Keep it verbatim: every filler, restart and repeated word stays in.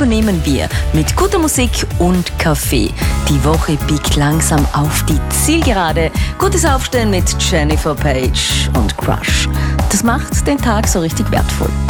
übernehmen wir mit guter Musik und Kaffee. Die Woche biegt langsam auf die Zielgerade. Gutes Aufstehen mit Jennifer Page und Crush. Das macht den Tag so richtig wertvoll.